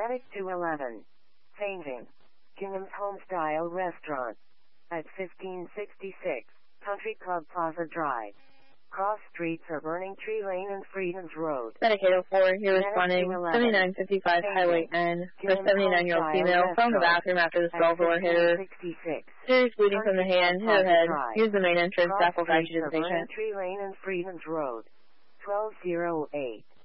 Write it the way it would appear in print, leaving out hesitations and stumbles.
Attic 211. Fainting. Kingham's Home-Style Restaurant. At 1566. Country Club Plaza Drive. Cross streets are Burning Tree Lane and Freedoms Road. Medicaid 04, you're responding 7955 Highway N for 79-year-old female from the bathroom after the skull-door hit her. Serious bleeding from the hand, hit her head. Use the main entrance, baffle fact to the patient. Burning Tree Lane and Freedoms Road. 1208.